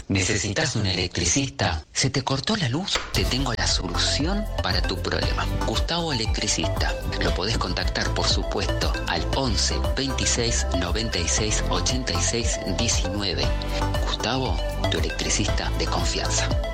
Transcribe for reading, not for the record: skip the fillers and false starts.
¿Necesitas un electricista? ¿Se te cortó la luz? Te tengo la solución para tu problema. Gustavo Electricista. Lo podés contactar, por supuesto, al 11 26 96 86 19. Gustavo, tu electricista de confianza.